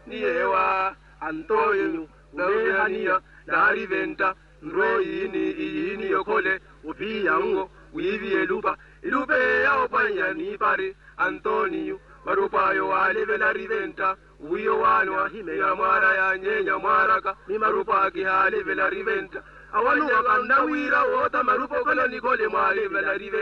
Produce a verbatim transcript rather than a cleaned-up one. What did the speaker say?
ni ewa Antonio Navania Dari Venta Nroini ini yokole Upiyango Wivi elupa Ilupe ya opanya ni pare Antonio Marupa yo aleve la riventa Uyo wano wa hime ya mwara ya nyenya mwaraka Ni marupa ki aleve la riventa Awanu wakanda wira wota marupa kola nikole mwaleve la riventa